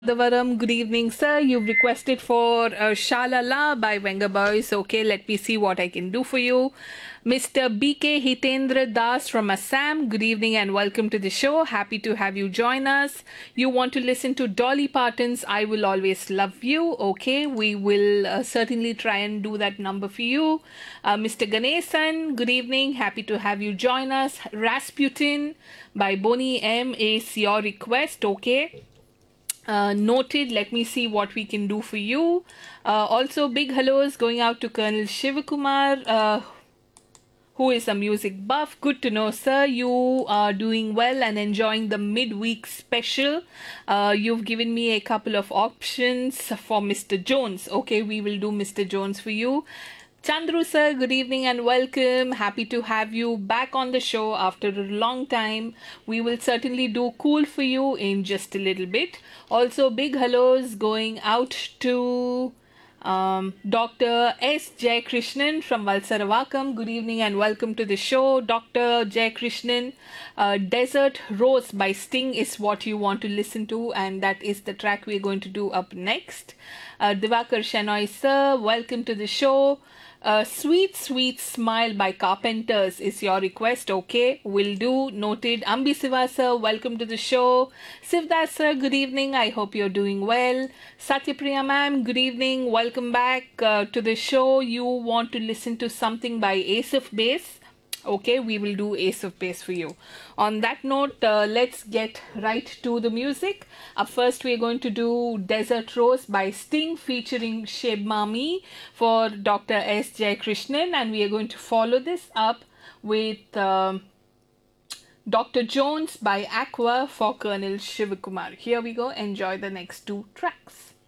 Madhavaram, good evening, sir. You've requested for Shalala by Venga Boys. Okay, let me see what I can do for you. Mr. BK Hitendra Das from Assam, good evening and welcome to the show. Happy to have you join us. You want to listen to Dolly Parton's I Will Always Love You. Okay, we will certainly try and do that number for you. Mr. Ganesan, good evening. Happy to have you join us. Rasputin by Bonnie M is your request. Okay. Noted. Let me see what we can do for you. Also, big hellos going out to Colonel Shivakumar, who is a music buff. Good to know, sir. You are doing well and enjoying the midweek special. You've given me a couple of options for Mr. Jones. Okay, we will do Mr. Jones for you. Chandru sir, good evening and welcome. Happy to have you back on the show after a long time. We will certainly do cool for you in just a little bit. Also, big hellos going out to Dr. S. Jay Krishnan from Valsaravakam. Good evening and welcome to the show. Dr. Jay Krishnan, Desert Rose by Sting is what you want to listen to, and that is the track we're going to do up next. Divakar Shenoy, sir, welcome to the show. Sweet, Sweet Smile by Carpenters is your request. Okay, will do. Noted. Ambi Siva sir, welcome to the show. Sivdas sir, good evening. I hope you're doing well. Satyapriya ma'am, good evening. Welcome back to the show. You want to listen to something by Ace of Base? Okay, we will do Ace of Base for you. On that note, let's get right to the music. Up first, we're going to do Desert Rose by Sting featuring Sheb Mami for Dr. S. Jay Krishnan, and we are going to follow this up with Dr. Jones by Aqua for Colonel Shivakumar. Here we go. Enjoy the next two tracks.